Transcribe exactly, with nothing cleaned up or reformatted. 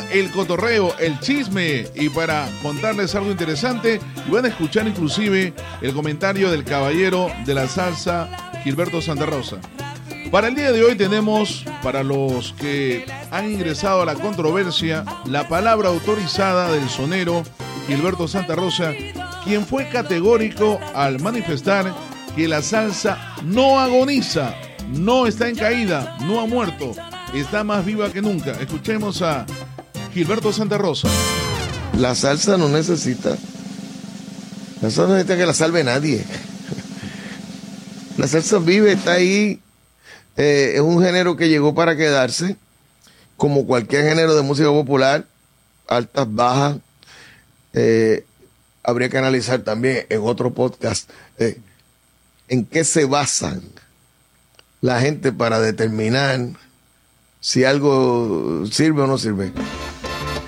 el cotorreo, el chisme y para contarles algo interesante. Y van a escuchar inclusive el comentario del caballero de la salsa, Gilberto Santa Rosa. Para el día de hoy tenemos, para los que han ingresado a la controversia, la palabra autorizada del sonero Gilberto Santa Rosa, quien fue categórico al manifestar que la salsa no agoniza, no está en caída, no ha muerto, está más viva que nunca. Escuchemos a Gilberto Santa Rosa. La salsa no necesita, la salsa no necesita que la salve nadie. La salsa vive, está ahí. Eh, es un género que llegó para quedarse, como cualquier género de música popular, altas, bajas. Eh, habría que analizar también en otro podcast eh, en qué se basan la gente para determinar si algo sirve o no sirve.